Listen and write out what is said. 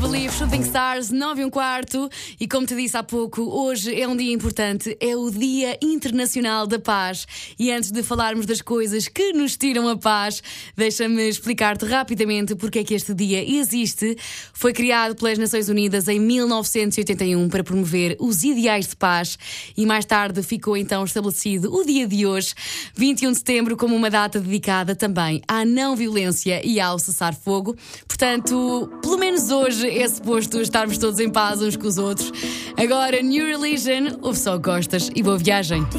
Believe, Shooting Stars, 9h15. E como te disse há pouco, hoje é um dia importante, é o Dia Internacional da Paz. E antes de falarmos das coisas que nos tiram a paz, deixa-me explicar-te rapidamente porque é que este dia existe. Foi criado pelas Nações Unidas em 1981 para promover os ideais de paz e mais tarde ficou então estabelecido o dia de hoje, 21 de setembro, como uma data dedicada também à não violência e ao cessar-fogo. Portanto, pelo menos hoje é suposto estarmos todos em paz uns com os outros. Agora, New Religion, ouve só gostas e boa viagem.